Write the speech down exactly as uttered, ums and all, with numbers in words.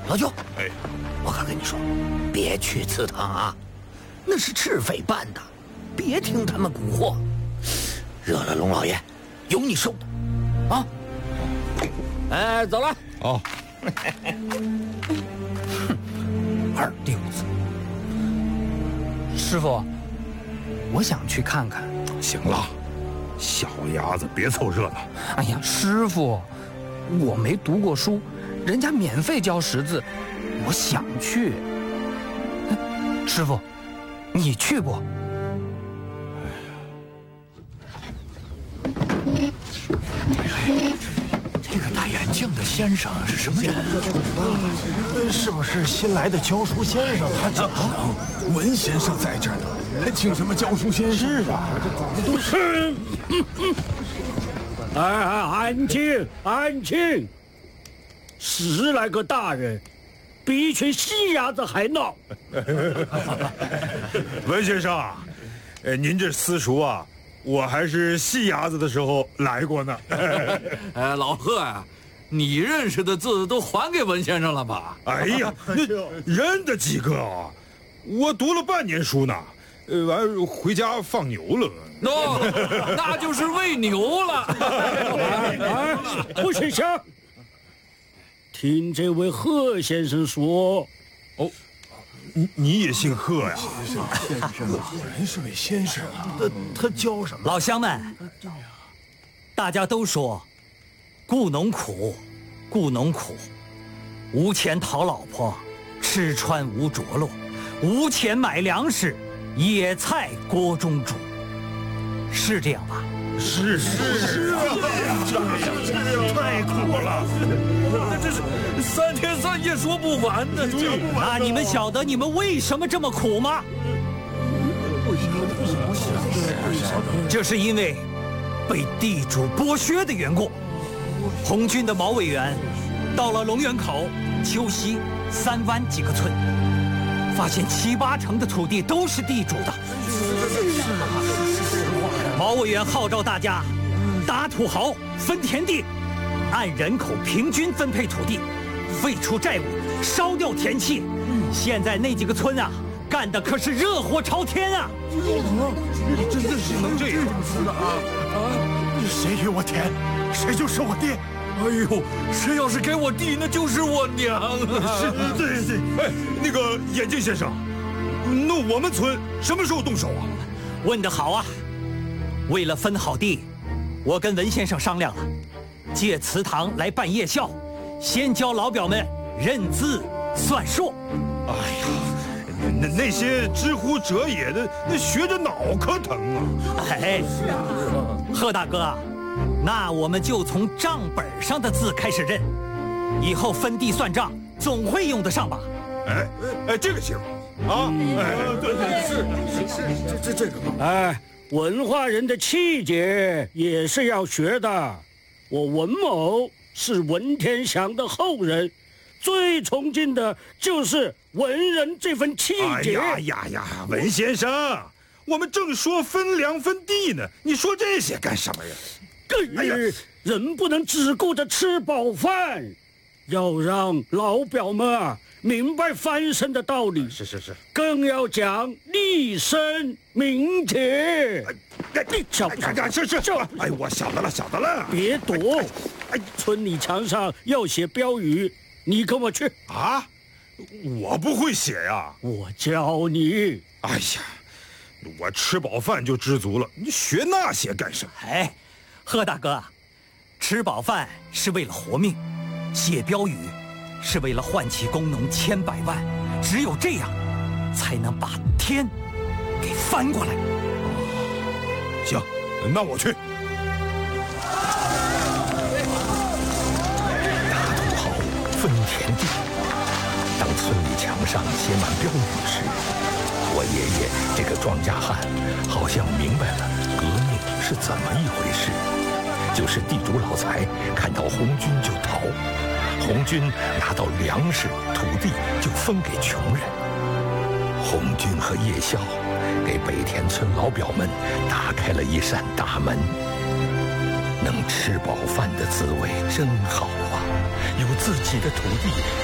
老舅， 哎， 我可跟你说，别去祠堂啊，那是赤匪办的，别听他们蛊惑，惹了龙老爷，有你受的，啊！哎，走了。 哦。 二丢子， 师傅，我想去看看。 行了，小伢子别凑热闹。 哎呀，师傅，我没读过书，人家免费教识字，我想去。师傅，你去不？ 这个戴眼镜的先生是什么人？ 是不是新来的教书先生？他怎么能？文先生在这儿呢，还请什么教书先生？是啊，这找的都是。 哎哎，安静安静！十来个大人，比一群细伢子还闹。 文先生，呃，您这私塾啊，我还是细伢子的时候来过呢。 哎，老贺啊，你认识的字都还给文先生了吧？ 哎呀，那认得几个啊？我读了半年书呢，呃，完回家放牛了。 哦，那就是喂牛了。 哎，不许笑！听这位贺先生说， 哦，你你也姓贺呀？ 先生，先生，果然是位先生啊！他他教什么？ 老乡们，大家都说，雇农苦，雇农苦，无钱讨老婆，吃穿无着落，无钱买粮食，野菜锅中煮，是这样吧？ 是是是啊，太苦了， 那这是三天三夜说不完呢。 那你们晓得你们为什么这么苦吗？这是因为被地主剥削的缘故。红军的毛委员到了龙源口、秋溪、三湾几个村，发现七八成的土地都是地主的。毛委员号召大家打土豪、分田地，按人口平均分配土地，废除债务，烧掉田契。现在那几个村啊，干的可是热火朝天啊！ 真的是能这样啊啊！谁给我田，谁就是我爹。 哎呦，谁要是给我地，那就是我娘啊！ 是，对对。哎，那个眼镜先生，那我们村什么时候动手啊？ 问得好啊！为了分好地，我跟文先生商量了，借祠堂来办夜校，先教老表们认字算数。 哎呀，那那些知乎者也的，那学着脑壳疼啊！ 哎，贺大哥，那我们就从账本上的字开始认，以后分地算账总会用得上吧？ 哎哎，这个行啊！哎，对对是是是这这个嘛。 哎。文化人的气节也是要学的。我文某是文天祥的后人，最崇敬的就是文人这份气节。 哎呀呀呀，文先生，我们正说分粮分地呢，你说这些干什么呀？ 哎呀，人不能只顾着吃饱饭，要让老表们啊明白翻身的道理。 是是是， 更要讲立身名节。 哎，你晓不晓得？ 是是，哎，我晓得了，晓得了。 别躲！哎，村里墙上要写标语，你跟我去。 啊，我不会写呀。 我教你。 哎呀，我吃饱饭就知足了，你学那些干什么？ 哎，贺大哥，吃饱饭是为了活命，写标语是为了唤起工农千百万，只有这样，才能把天给翻过来。 行，那我去。 打土豪，分田地。当村里墙上写满标语时，我爷爷这个庄稼汉好像明白了革命是怎么一回事。就是地主老财看到红军就逃，红军拿到粮食土地就分给穷人。红军和夜校给北田村老表们打开了一扇大门。能吃饱饭的滋味真好啊！有自己的土地，